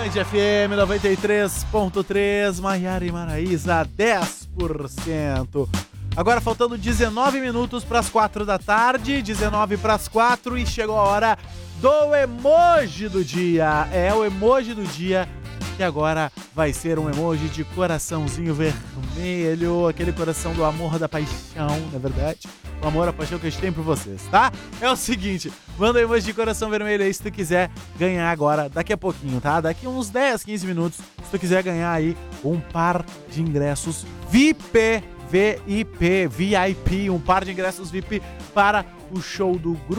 Band FM 93.3, Maiara e Maraísa, 10%. Agora faltando 19 minutos para as 4 da tarde, 19 para as 4 e chegou a hora do emoji do dia. É o emoji do dia que agora vai ser um emoji de coraçãozinho vermelho, aquele coração do amor, da paixão, na verdade. O amor, a paixão que a gente tem por vocês, tá? É o seguinte, manda um emoji de coração vermelho aí se tu quiser ganhar agora, daqui a pouquinho, tá? Daqui uns 10, 15 minutos, se tu quiser ganhar aí um par de ingressos VIP, um par de ingressos VIP para o show do grupo.